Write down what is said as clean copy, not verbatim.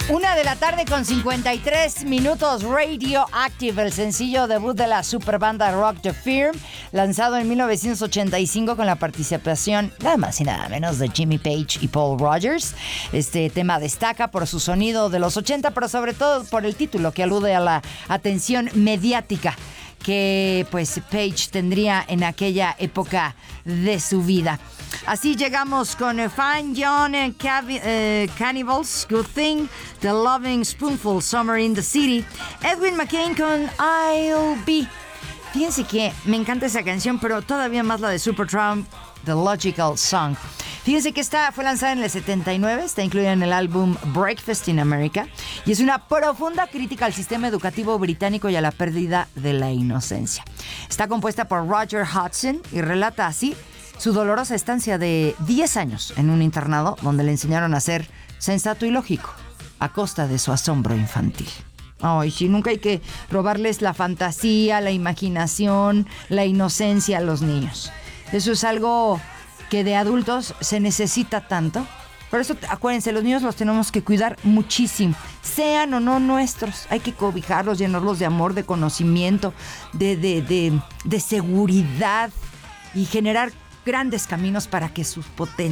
1:53 p.m. Radioactive, el sencillo debut de la superbanda rock The Firm, lanzado en 1985 con la participación nada más y nada menos de Jimmy Page y Paul Rodgers. Este tema destaca por su sonido de los 80, pero sobre todo por el título que alude a la atención mediática que pues Page tendría en aquella época de su vida. Así llegamos con Fine Young Cannibals, Good Thing, The Loving Spoonful, Summer in the City, Edwin McCain con I'll Be. Fíjense que me encanta esa canción, pero todavía más la de Supertramp, The Logical Song. Fíjense que esta fue lanzada en el 79, está incluida en el álbum Breakfast in America y es una profunda crítica al sistema educativo británico y a la pérdida de la inocencia. Está compuesta por Roger Hodgson y relata así su dolorosa estancia de 10 años en un internado donde le enseñaron a ser sensato y lógico a costa de su asombro infantil. Ay, sí, nunca hay que robarles la fantasía, la imaginación, la inocencia a los niños. Eso es algo que de adultos se necesita tanto. Por eso, acuérdense, los niños los tenemos que cuidar muchísimo, sean o no nuestros. Hay que cobijarlos, llenarlos de amor, de conocimiento, de seguridad y generar grandes caminos para que sus potencias